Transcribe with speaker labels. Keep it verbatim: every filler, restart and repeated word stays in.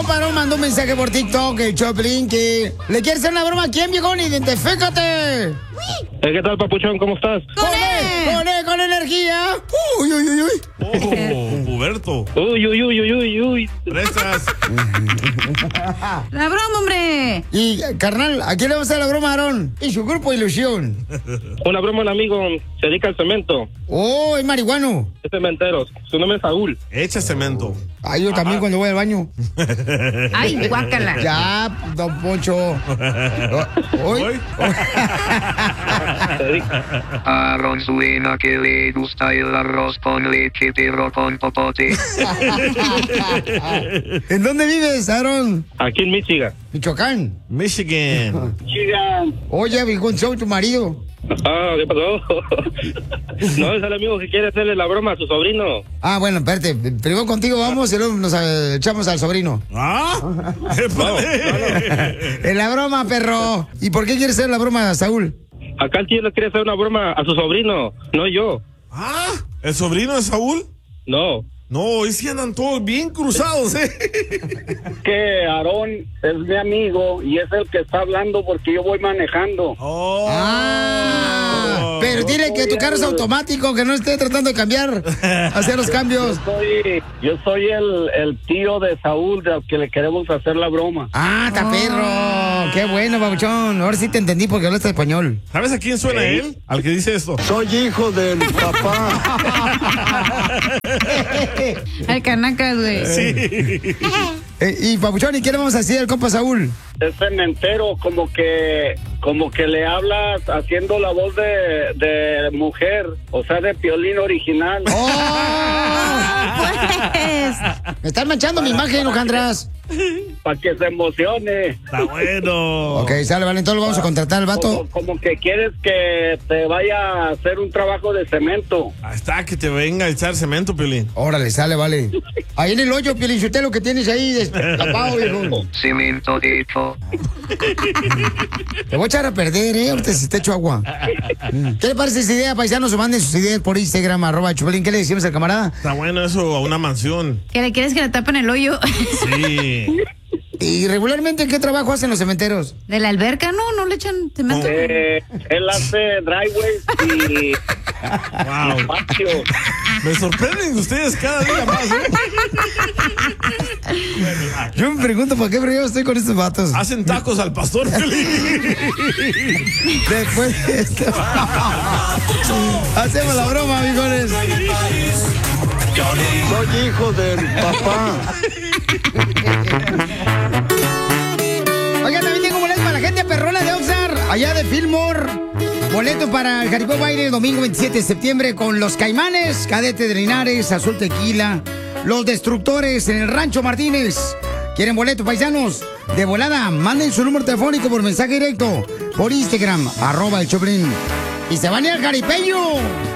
Speaker 1: compadre, mandó un mensaje por TikTok, el Choplin, que le quiere hacer una broma. ¿A quién, viejón? Identifícate.
Speaker 2: ¿Qué tal, papuchón? ¿Cómo estás?
Speaker 1: ¡Con él! ¡Con él, con energía! ¡Uy, uy, uy, uy!
Speaker 3: Oh, Huberto.
Speaker 2: Uy, uy, uy, uy, uy, uy.
Speaker 3: Prestas.
Speaker 4: La broma, hombre.
Speaker 1: Y, carnal, ¿a quién le va a hacer la broma, Aarón? Y su grupo Ilusión.
Speaker 2: Una broma, un amigo se dedica al cemento.
Speaker 1: Oh, es marihuano.
Speaker 2: Es cementero. Su nombre es Saúl.
Speaker 3: Echa cemento.
Speaker 1: Ay, yo también cuando voy al baño.
Speaker 4: Ay, guácala.
Speaker 1: Ya, don Poncho. ¿Hoy?
Speaker 3: ¿Hoy?
Speaker 5: Aaron suena que le gusta el arroz con leche pero con popote.
Speaker 1: ¿En dónde vives, Aarón?
Speaker 2: Aquí en Michigan.
Speaker 1: Michoacán.
Speaker 3: Michigan.
Speaker 2: Michigan.
Speaker 1: Oye, viejón, soy tu marido.
Speaker 2: Ah, ¿qué pasó? No, es el amigo que quiere hacerle la broma a su sobrino.
Speaker 1: Ah, bueno, espérate. Primero contigo vamos y luego nos eh, echamos al sobrino.
Speaker 3: ¿Ah?
Speaker 1: En la broma, perro. ¿Y por qué quieres hacer la broma, Saúl?
Speaker 2: Acá el tío le quiere hacer una broma a su sobrino, no yo.
Speaker 3: ¿Ah? ¿El sobrino de Saúl?
Speaker 2: No.
Speaker 3: No, hoy sí andan todos bien cruzados, ¿eh?
Speaker 6: Que Aarón es mi amigo y es el que está hablando porque yo voy manejando.
Speaker 3: Oh.
Speaker 1: Ah, pero dile que tu carro es automático, que no esté tratando de cambiar, hacer los cambios.
Speaker 6: Yo soy, yo soy el, el tío de Saúl, de al que le queremos hacer la broma.
Speaker 1: Ah, está perro. Qué bueno, babuchón. Ahora sí te entendí porque hablaste español.
Speaker 3: ¿Sabes a quién suena
Speaker 2: ¿Eh?
Speaker 3: él? Al que dice esto.
Speaker 6: Soy hijo del papá.
Speaker 4: Ay, canacas, güey.
Speaker 3: Sí.
Speaker 1: Eh, y babuchón, ¿y qué le vamos a decir al compa Saúl?
Speaker 6: Es cementero, como que como que le hablas haciendo la voz de, de mujer, o sea, de Piolín original.
Speaker 1: ¡Oh!
Speaker 4: Pues.
Speaker 1: Me están manchando mi imagen, Ojandras.
Speaker 6: Para que se emocione.
Speaker 3: Está bueno.
Speaker 1: Ok, sale, vale, entonces lo vamos a contratar al vato.
Speaker 6: Como, como que quieres que te vaya a hacer un trabajo de cemento.
Speaker 3: Ahí está, que te venga a echar cemento, Piolín.
Speaker 1: Órale, sale, vale. Ahí en el hoyo, Piolín, usted lo que tienes ahí destapado, viejo.
Speaker 5: Cemento de hecho.
Speaker 1: Te voy a echar a perder, ¿eh? Ahorita si te echo agua. ¿Qué le parece esa idea, paisanos? O manden sus ideas por Instagram, arroba Chupelín. ¿Qué le decimos al camarada?
Speaker 3: Está bueno eso a una mansión.
Speaker 4: ¿Que le quieres que le tapen el hoyo?
Speaker 3: Sí.
Speaker 1: ¿Y regularmente qué trabajo hacen los cementeros?
Speaker 4: ¿De la alberca? No, no le echan cemento.
Speaker 6: Eh, él hace driveways y
Speaker 3: Wow.
Speaker 6: patio.
Speaker 3: Me sorprenden ustedes cada día más, ¿eh?
Speaker 1: Yo me pregunto por qué pero yo estoy con estos vatos.
Speaker 3: Hacen tacos al pastor, Piolín.
Speaker 1: Después de esto. Hacemos la broma, amigones.
Speaker 6: Soy hijo del papá.
Speaker 1: Oigan, también tengo boletos para la gente perrona de Oxnard, allá de Fillmore. Boleto para el Jaripeo Baile el domingo veintisiete de septiembre con los Caimanes, Cadete de Linares, Azul Tequila, Los Destructores en el Rancho Martínez. ¿Quieren boleto, paisanos? De volada, manden su número telefónico por mensaje directo, por Instagram, arroba el Choplin. Y se van a ir al Jaripeño.